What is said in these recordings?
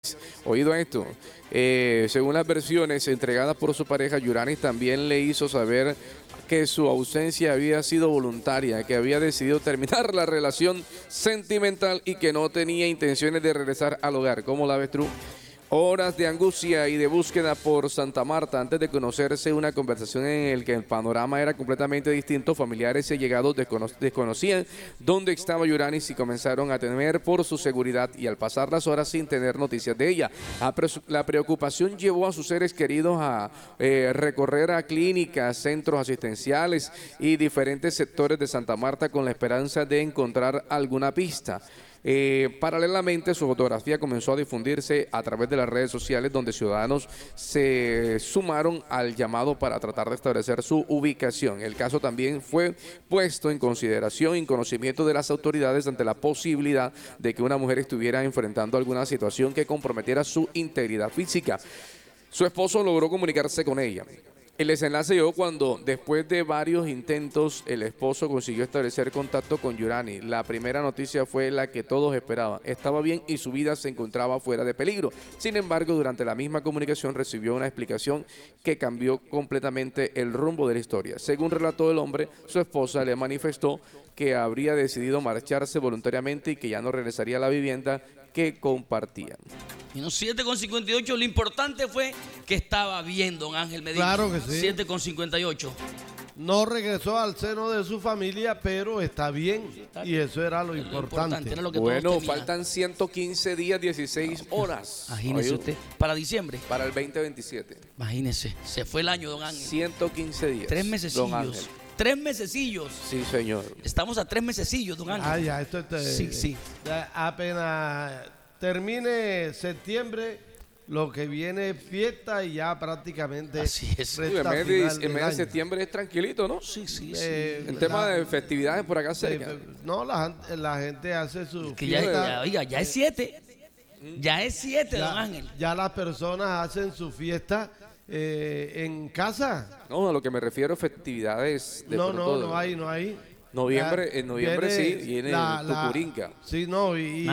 Oído esto, según las versiones entregadas por su pareja, Yuranis también le hizo saber que su ausencia había sido voluntaria, que había decidido terminar la relación sentimental y que no tenía intenciones de regresar al hogar. ¿Cómo la ves tú? Horas de angustia y de búsqueda por Santa Marta antes de conocerse, una conversación en la que el panorama era completamente distinto. Familiares y allegados desconocían dónde estaba Yuranis y comenzaron a temer por su seguridad, y al pasar las horas sin tener noticias de ella, la preocupación llevó a sus seres queridos a recorrer a clínicas, centros asistenciales y diferentes sectores de Santa Marta con la esperanza de encontrar alguna pista. Paralelamente, su fotografía comenzó a difundirse a través de las redes sociales, donde ciudadanos se sumaron al llamado para tratar de establecer su ubicación. El caso también fue puesto en consideración y en conocimiento de las autoridades ante la posibilidad de que una mujer estuviera enfrentando alguna situación que comprometiera su integridad física. Su esposo logró comunicarse con ella. El desenlace llegó cuando, después de varios intentos, el esposo consiguió establecer contacto con Yuranis. La primera noticia fue la que todos esperaban. Estaba bien y su vida se encontraba fuera de peligro. Sin embargo, durante la misma comunicación recibió una explicación que cambió completamente el rumbo de la historia. Según relató el hombre, su esposa le manifestó que habría decidido marcharse voluntariamente y que ya no regresaría a la vivienda que compartían. Menos 7,58. Lo importante fue que estaba bien, don Ángel Medina. Claro que sí. 7,58. No regresó al seno de su familia, pero está bien. Y eso era lo importante. Era lo que bueno, faltan 115 días, 16 horas. Imagínese usted. Para diciembre. Para el 2027. Imagínese. Se fue el año, don Ángel. 115 días. 3 mesecillos. 3 mesecillos. Sí, señor. Estamos a 3 mesecillos, don Ángel. Ah, ya, esto sí. Apenas termine septiembre, lo que viene es fiesta y ya prácticamente. Así es. El mes de septiembre es tranquilito, ¿no? Sí. En tema de festividades por acá cerca. No, la gente hace su Que fiesta. ya es 7. Ya es 7, don Ángel. Ya las personas hacen su fiesta en casa. No, a lo que me refiero es festividades de No hay. En noviembre sí, viene Tucurinca. Sí, no,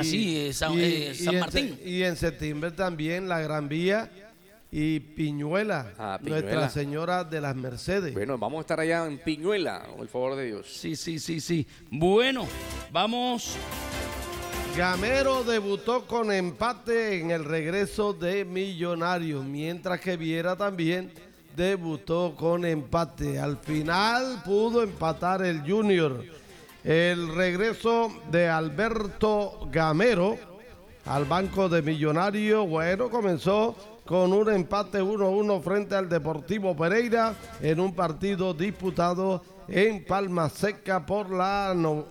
San Martín. Y en septiembre también la Gran Vía y Piñuela, Nuestra Señora de las Mercedes. Bueno, vamos a estar allá en Piñuela, por el favor de Dios. Sí. Bueno, vamos. Gamero debutó con empate en el regreso de Millonarios, mientras que Viera también debutó con empate. Al final pudo empatar el Junior. El regreso de Alberto Gamero al banco de Millonarios, bueno, comenzó con un empate 1-1 frente al Deportivo Pereira en un partido disputado en Palma Seca por la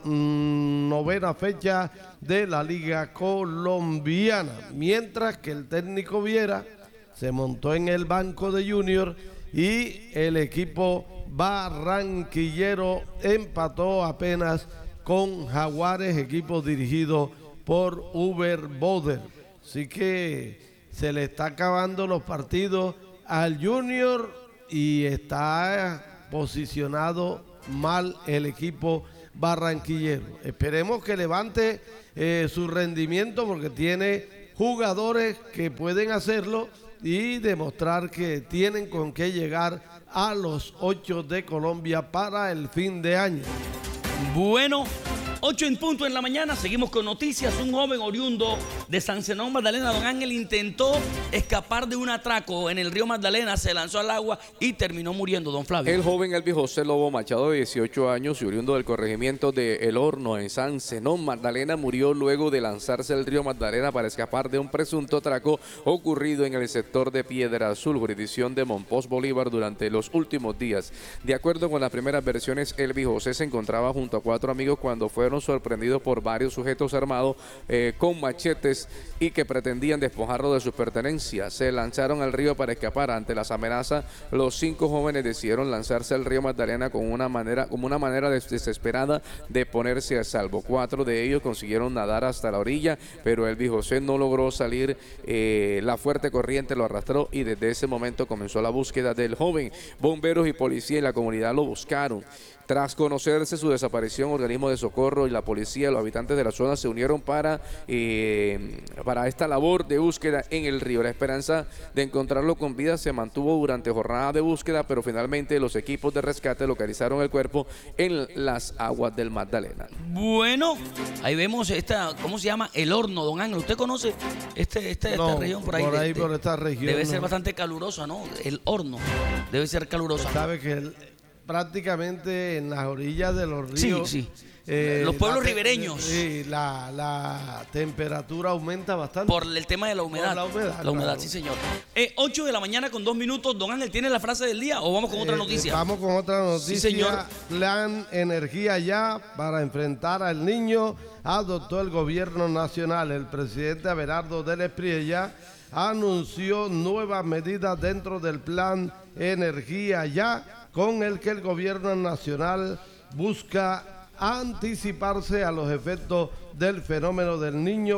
novena fecha de la Liga Colombiana, mientras que el técnico Viera se montó en el banco de Junior y el equipo barranquillero empató apenas con Jaguares, equipo dirigido por Uber Boder. Así que se le está acabando los partidos al Junior y está posicionado mal el equipo barranquillero. Esperemos que levante su rendimiento, porque tiene jugadores que pueden hacerlo y demostrar que tienen con qué llegar a los 8 de Colombia para el fin de año. Bueno, 8 en punto en la mañana, seguimos con noticias. Un joven oriundo de San Zenón, Magdalena, don Ángel, intentó escapar de un atraco en el río Magdalena, se lanzó al agua y terminó muriendo, don Flavio. El joven Elvis José Lobo Machado, de 18 años y oriundo del corregimiento de El Horno, en San Zenón, Magdalena, murió luego de lanzarse al río Magdalena para escapar de un presunto atraco ocurrido en el sector de Piedra Azul, jurisdicción de Monpós, Bolívar, durante los últimos días. De acuerdo con las primeras versiones, Elvis José se encontraba junto a 4 amigos cuando fueron sorprendidos por varios sujetos armados con machetes y que pretendían despojarlo de sus pertenencias. Se lanzaron al río para escapar. Ante las amenazas, los 5 jóvenes decidieron lanzarse al río Magdalena como una manera desesperada de ponerse a salvo. 4 de ellos consiguieron nadar hasta la orilla, pero Elvis José no logró salir. La fuerte corriente lo arrastró y desde ese momento comenzó la búsqueda del joven. Bomberos y policía en la comunidad lo buscaron. Tras conocerse su desaparición, organismos de socorro y la policía, los habitantes de la zona se unieron para esta labor de búsqueda en el río. La esperanza de encontrarlo con vida se mantuvo durante jornada de búsqueda, pero finalmente los equipos de rescate localizaron el cuerpo en las aguas del Magdalena. Bueno, ahí vemos ¿cómo se llama? El Horno, don Ángel. ¿Usted conoce esta región por ahí? Por esta región. Debe ser bastante calurosa, ¿no? El Horno debe ser calurosa. Sabe que prácticamente en las orillas de los ríos. Sí. Los pueblos ribereños. Sí, la temperatura aumenta bastante. Por el tema de la humedad. Por la humedad, claro. Sí, señor. 8 de la mañana con 2 minutos. Don Ángel, ¿tiene la frase del día o vamos con otra noticia? Vamos con otra noticia. Sí, señor. Plan Energía Ya para enfrentar al niño adoptó el gobierno nacional. El presidente Abelardo del Espriella anunció nuevas medidas dentro del Plan Energía Ya, con el que el gobierno nacional busca anticiparse a los efectos del fenómeno del Niño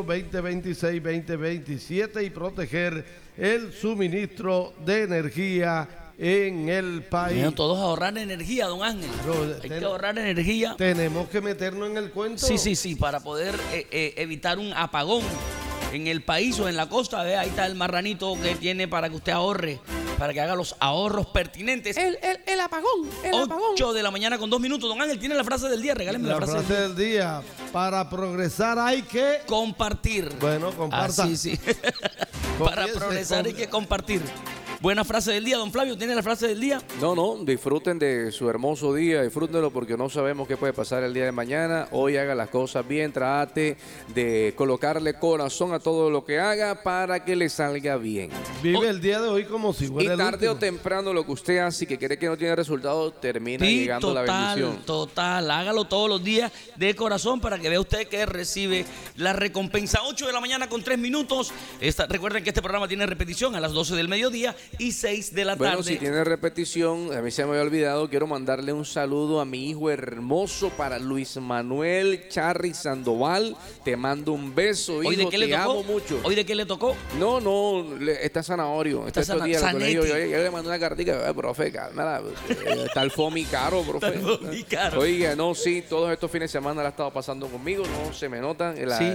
2026-2027 y proteger el suministro de energía en el país. Bueno, todos ahorrar energía, don Ángel. Hay que ahorrar energía. Tenemos que meternos en el cuento. Sí, para poder evitar un apagón en el país o en la costa. Ve, ahí está el marranito que tiene para que usted ahorre, para que haga los ahorros pertinentes. El apagón, 8 de la mañana con 2 minutos. Don Ángel, ¿tiene la frase del día? Regáleme la frase del día. Para progresar hay que compartir. Bueno, comparta. Sí. Para progresar hay que compartir. Buena frase del día, don Flavio. ¿Tiene la frase del día? No, disfruten de su hermoso día, disfrútenlo porque no sabemos qué puede pasar el día de mañana. Hoy haga las cosas bien, trate de colocarle corazón a todo lo que haga para que le salga bien. Vive el día de hoy como si fuera el tarde último. o temprano lo que usted hace y que cree que no tiene resultados, termina llegando la bendición. Total, hágalo todos los días de corazón para que vea usted que recibe la recompensa. 8 de la mañana con 3 minutos. Recuerden que este programa tiene repetición a las 12 del mediodía y 6 de la tarde. Bueno, si tiene repetición, a mí se me había olvidado, quiero mandarle un saludo a mi hijo hermoso, para Luis Manuel Charri Sandoval. Te mando un beso, hijo, ¿Hoy de qué le tocó? Amo mucho. ¿Hoy de qué le tocó? No, está zanahorio. Está estos días en el colegio. Yo le mandé una cartica, profe, cálmala. Está el FOMI caro, profe. Oiga, no, sí, todos estos fines de semana la ha estado pasando conmigo, no se me nota.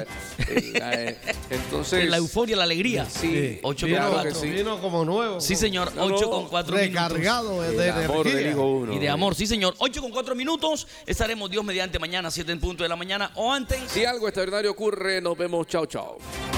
Entonces, la euforia, la alegría. Sí. 8 vino como nuevo. Sí, señor. 8 con 4 minutos. Recargado de energía. Y de amor, sí, señor. 8 con 4 minutos. Estaremos Dios mediante mañana, 7 en punto de la mañana o antes. Si algo extraordinario ocurre, nos vemos. Chao.